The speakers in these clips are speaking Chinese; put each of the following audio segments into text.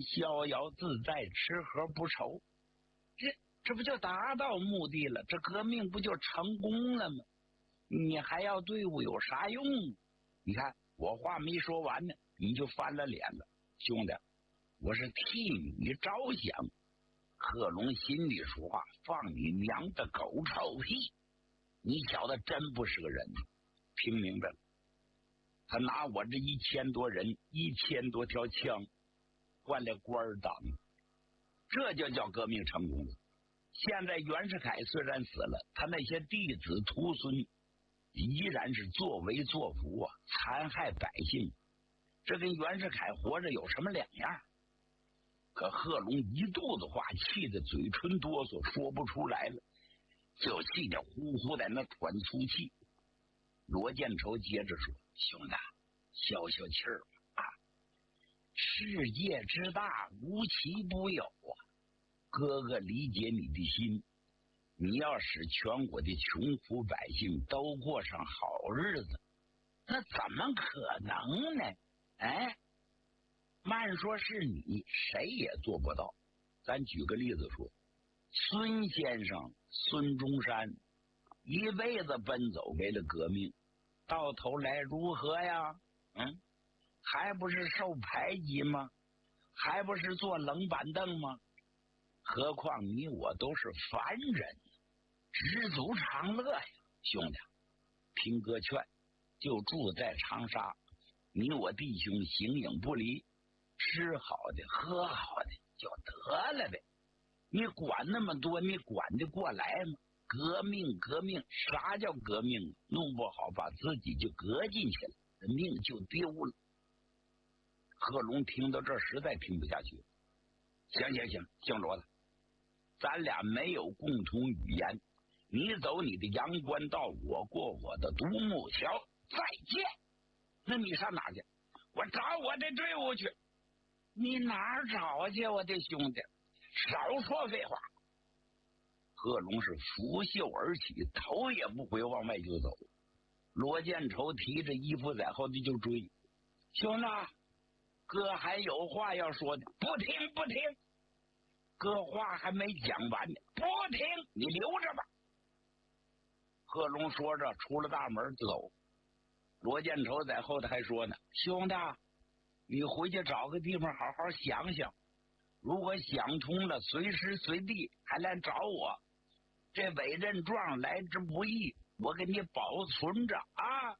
逍遥自在，吃喝不愁。这不就达到目的了？这革命不就成功了吗？你还要队伍有啥用？你看我话没说完呢，你就翻了脸了。兄弟，我是替你着想。贺龙心里说话，放你娘的狗臭屁！你小子真不是个人。听明白了，他拿我这1000多人，1000多条枪换了官党，这就叫革命成功了。现在袁世凯虽然死了，他那些弟子徒孙依然是作威作福啊，残害百姓，这跟袁世凯活着有什么两样？可贺龙一肚子话，气得嘴唇哆嗦，说不出来了，就气得呼呼在那喘粗气。罗建筹接着说：“兄弟，消消气儿啊！世界之大，无奇不有啊！哥哥理解你的心，你要使全国的穷苦百姓都过上好日子，那怎么可能呢？哎，慢说是你，谁也做不到。咱举个例子说，孙先生孙中山一辈子奔走为了革命，到头来如何呀？还不是受排挤吗？还不是坐冷板凳吗？何况你我都是凡人，知足常乐呀！兄弟，听哥劝，就住在长沙，你我弟兄形影不离，吃好的喝好的就得了呗。你管那么多，你管得过来吗？革命，啥叫革命？弄不好把自己就革进去了，命就丢了。贺龙听到这实在听不下去了。行，骡子，咱俩没有共同语言，你走你的阳关道，我过我的独木桥，再见。那你上哪去？我找我的队伍去。你哪儿找去，我的兄弟？少说废话。贺龙是拂袖而起，头也不回往外就走。罗建筹提着衣服在后头就追。兄弟，哥还有话要说的。不听，哥话还没讲完呢。不听，你留着吧。贺龙说着出了大门就走。罗建筹在后头还说呢：兄弟，你回去找个地方好好想想，如果想通了，随时随地还来找我。这委任状来之不易，我给你保存着啊。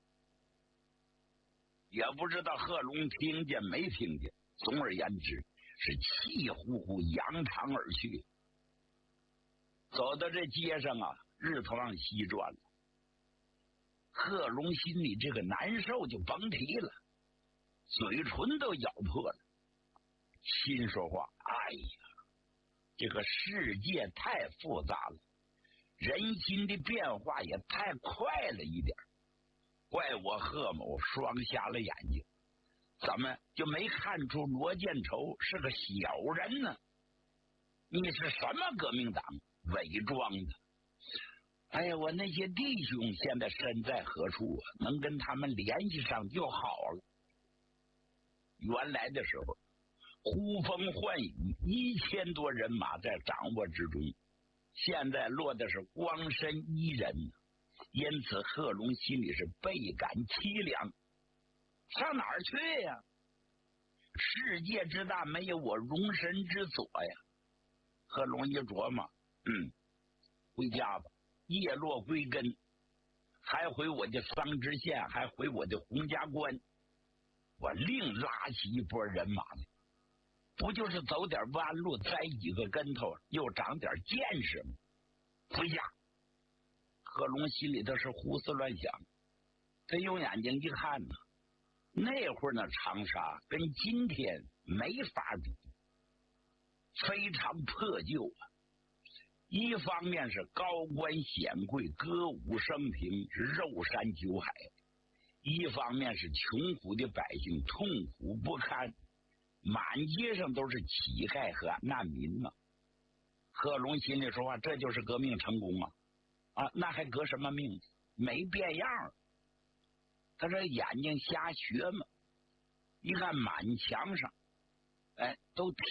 也不知道贺龙听见没听见，总而言之是气呼呼扬长而去。走到这街上啊，日头往西转了，贺龙心里这个难受就甭提了，嘴唇都咬破了，心说话：哎呀，这个世界太复杂了，人心的变化也太快了一点，怪我贺某双瞎了眼睛，怎么就没看出罗建筹是个小人呢？你是什么革命党？伪装的。哎呀，我那些弟兄现在身在何处啊？能跟他们联系上就好了。原来的时候呼风唤雨，1000多人马在掌握之中，现在落的是光身1人，因此贺龙心里是倍感凄凉。上哪儿去呀？世界之大，没有我容身之所呀。贺龙一琢磨，回家吧，叶落归根，还回我的桑植县，还回我的洪家关，我另拉起一波人马来，不就是走点弯路，栽几个跟头，又长点见识吗？回家。贺龙心里头是胡思乱想，他用眼睛一看呢，那会儿呢长沙跟今天没法比，非常破旧啊。一方面是高官显贵，歌舞升平，肉山酒海；一方面是穷苦的百姓痛苦不堪，满街上都是乞丐和难民嘛。贺龙心里说话，这就是革命成功啊！那还革什么命？没变样。他这眼睛瞎学嘛，一看满墙上，都贴